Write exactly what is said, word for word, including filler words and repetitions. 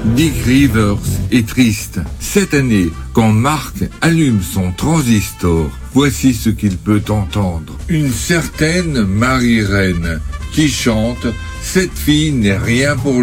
Dick Rivers est triste. Cette année, quand Mark allume son transistor, voici ce qu'il peut entendre. Une certaine Marie-Reine qui chante « Cette fille n'est rien pour lui ».